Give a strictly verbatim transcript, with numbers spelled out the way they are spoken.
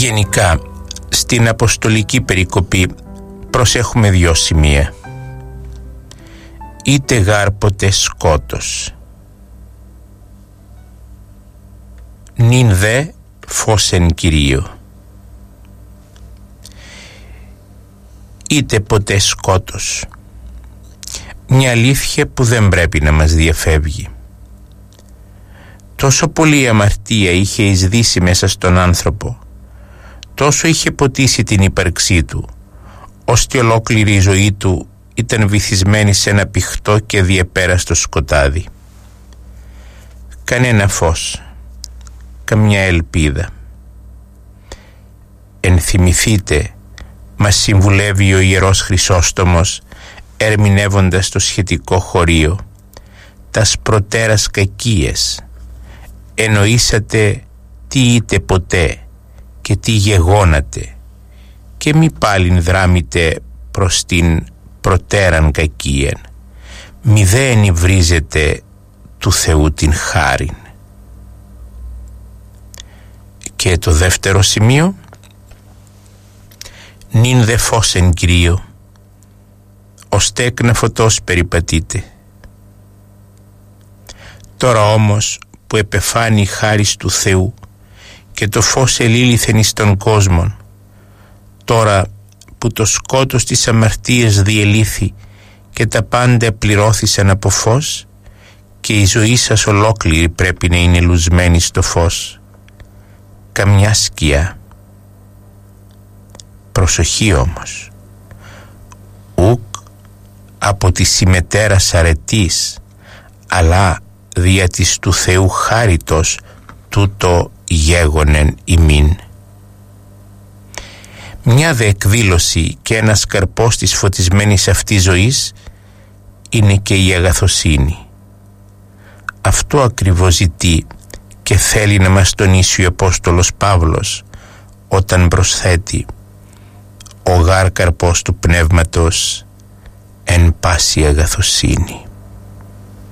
Γενικά στην αποστολική περικοπή προσέχουμε δυο σημεία. Είτε γάρ ποτέ σκότος, νυν δε φως εν Κυρίω. Είτε ποτέ σκότος, μια αλήθεια που δεν πρέπει να μας διαφεύγει. Τόσο πολύ αμαρτία είχε εισδύσει μέσα στον άνθρωπο, τόσο είχε ποτίσει την ύπαρξή του, ώστε ολόκληρη η ζωή του ήταν βυθισμένη σε ένα πηχτό και διεπέραστο σκοτάδι. Κανένα φως, καμιά ελπίδα. Ενθυμηθείτε, μας συμβουλεύει ο Ιερός Χρυσόστομος, ερμηνεύοντας το σχετικό χωρίο, τας προτέρας κακίες. Εννοήσατε τι είτε ποτέ και τι γεγόνατε, και μη πάλιν δράμετε προς την προτέραν κακίαν, μη δε ενυβρίζετε του Θεού την χάριν. Και το δεύτερο σημείο, νυν δε φως εν Κυρίω, ως τέκνα φωτός περιπατείτε. Τώρα όμως που επεφάνει η χάρις του Θεού και το φως ελήλυθεν εις τον κόσμον, τώρα που το σκότος της αμαρτίας διελήθη και τα πάντα πληρώθησαν από φως, και η ζωή σας ολόκληρη πρέπει να είναι λουσμένη στο φως. Καμιά σκιά. Προσοχή όμως, ουκ από τη συμμετέρας αρετής, αλλά δια της του Θεού χάριτος τούτο γέγονεν ημίν. Μια δε εκδήλωση και ένας καρπός της φωτισμένης αυτής ζωής είναι και η αγαθοσύνη. Αυτό ακριβώς ζητεί και θέλει να μας τονίσει ο Απόστολος Παύλος όταν προσθέτει «Ο γάρ καρπός του πνεύματος εν πάση αγαθοσύνη».